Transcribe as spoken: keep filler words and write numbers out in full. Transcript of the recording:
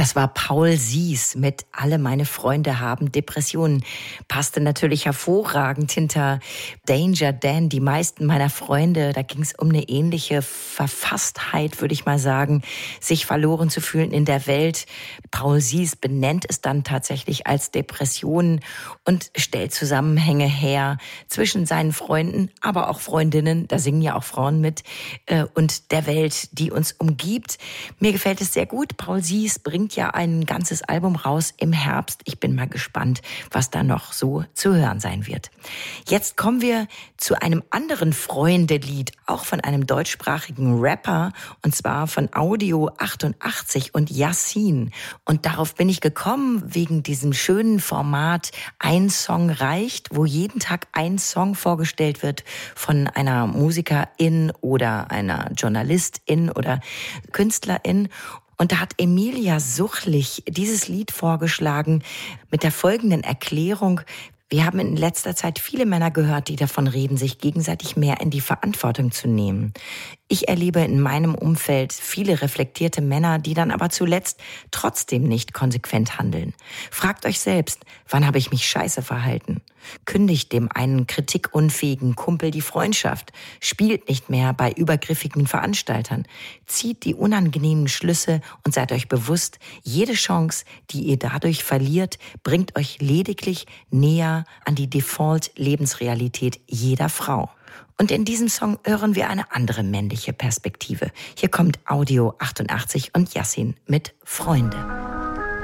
Das war Paul Sies mit Alle meine Freunde haben Depressionen. Passte natürlich hervorragend hinter Danger Dan, die meisten meiner Freunde. Da ging es um eine ähnliche Verfasstheit, würde ich mal sagen, sich verloren zu fühlen in der Welt. Paul Sies benennt es dann tatsächlich als Depressionen und stellt Zusammenhänge her zwischen seinen Freunden, aber auch Freundinnen, da singen ja auch Frauen mit, und der Welt, die uns umgibt. Mir gefällt es sehr gut. Paul Sies bringt ja ein ganzes Album raus im Herbst. Ich bin mal gespannt, was da noch so zu hören sein wird. Jetzt kommen wir zu einem anderen Freunde-Lied, auch von einem deutschsprachigen Rapper, und zwar von Audio achtundachtzig und Yassin. Und darauf bin ich gekommen wegen diesem schönen Format Ein Song reicht, wo jeden Tag ein Song vorgestellt wird von einer Musikerin oder einer Journalistin oder Künstlerin. Und da hat Emilia Suchlich dieses Lied vorgeschlagen mit der folgenden Erklärung: Wir haben in letzter Zeit viele Männer gehört, die davon reden, sich gegenseitig mehr in die Verantwortung zu nehmen. Ich erlebe in meinem Umfeld viele reflektierte Männer, die dann aber zuletzt trotzdem nicht konsequent handeln. Fragt euch selbst, wann habe ich mich scheiße verhalten? Kündigt dem einen kritikunfähigen Kumpel die Freundschaft, spielt nicht mehr bei übergriffigen Veranstaltern, zieht die unangenehmen Schlüsse und seid euch bewusst, jede Chance, die ihr dadurch verliert, bringt euch lediglich näher an die Default-Lebensrealität jeder Frau. Und in diesem Song hören wir eine andere männliche Perspektive. Hier kommt Audio achtundachtzig und Yassin mit Freunde.